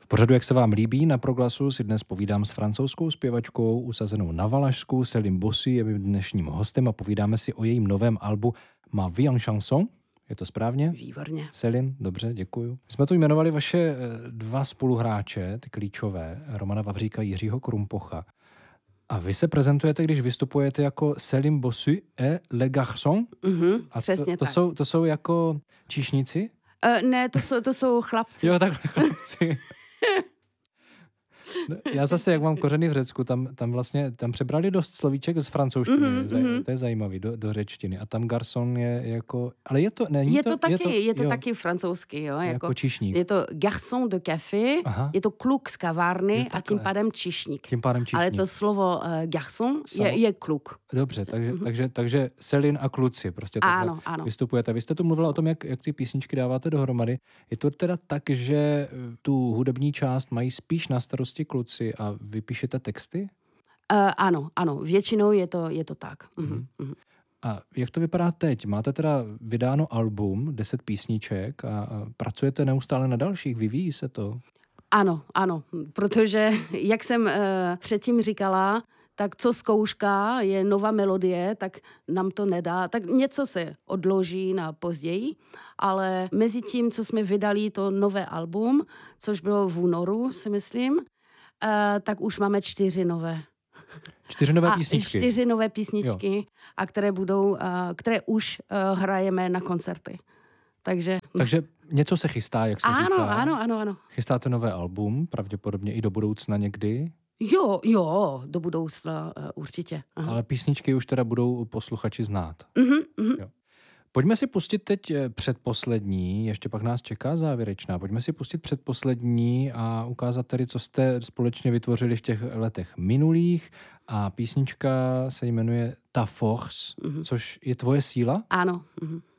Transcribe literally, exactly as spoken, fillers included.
pořadu, jak se vám líbí, na Proglasu si dnes povídám s francouzskou zpěvačkou usazenou na Valašsku. Céline Bossy je mým dnešním hostem a povídáme si o jejím novém albu Ma vie en chanson. Je to správně? Výborně. Céline, dobře, děkuju. My jsme tu jmenovali vaše dva spoluhráče, ty klíčové, Romana Vavříka a Jiřího Krumpocha. A vy se prezentujete, když vystupujete jako Céline Bossy et le garçon? Mhm, a přesně to, to tak. Jsou, to jsou jako číšníci? Uh, ne, to jsou, to jsou chlapci. Jo, takhle chlapci. No, já zase, jak mám kořeny v Řecku, tam, tam vlastně, tam přebrali dost slovíček z francouzštiny, mm-hmm, Zaj, to je zajímavý, do, do řečtiny. A tam garçon je jako, ale je to, není je to, to taky, je to, je to jo, taky francouzsky, jo. Jako, jako číšník. Je to garçon de café, Aha. je to kluk z kavárny a tím pádem číšník. Tím pádem číšník. Ale to slovo uh, garçon je, je kluk. Dobře, takže, mm-hmm. takže, takže Céline a kluci prostě takhle ano, vystupujete. Vy jste tu mluvila o tom, jak, jak ty písničky dáváte dohromady. Je to teda tak, že tu hudební část mají spíš na starosti kluci a vy píšete texty? Uh, ano, ano, většinou je to, je to tak. Mm-hmm. Mm-hmm. A jak to vypadá teď? Máte teda vydáno album, deset písniček a, a pracujete neustále na dalších, vyvíjí se to? Ano, ano, protože, jak jsem uh, předtím říkala, tak co zkouška je nová melodie, tak nám to nedá. Tak něco se odloží na později, ale mezi tím, co jsme vydali to nové album, což bylo v únoru, si myslím, uh, tak už máme čtyři nové. Čtyři nové a písničky. Čtyři nové písničky, jo. a které budou, uh, které už uh, hrajeme na koncerty. Takže... Takže něco se chystá, jak se ano, říká. Ano, ano, ano. Chystáte nové album, pravděpodobně i do budoucna někdy? Jo, jo, do budoucna uh, určitě. Aha. Ale písničky už teda budou posluchači znát. Uh-huh, uh-huh. Jo. Pojďme si pustit teď předposlední, ještě pak nás čeká závěrečná. Pojďme si pustit předposlední a ukázat tedy, co jste společně vytvořili v těch letech minulých. A písnička se jmenuje Ta force, uh-huh. což je tvoje síla? Ano. Uh-huh.